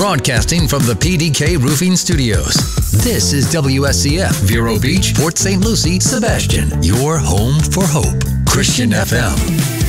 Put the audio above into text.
Broadcasting from the PDK Roofing Studios. This is WSCF, Vero Beach, Port St. Lucie, Sebastian, your home for hope. Christian FM.